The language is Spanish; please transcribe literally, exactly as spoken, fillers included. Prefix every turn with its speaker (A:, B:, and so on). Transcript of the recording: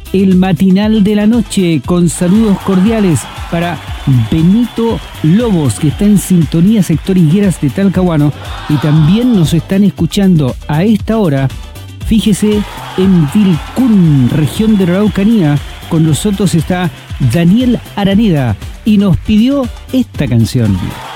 A: el matinal de la noche con saludos cordiales para Benito Lobos, que está en sintonía sector Higueras de Talcahuano, y también nos están escuchando a esta hora, fíjese, en Vilcún, región de la Araucanía. Con nosotros está Daniel Araneda y nos pidió esta canción.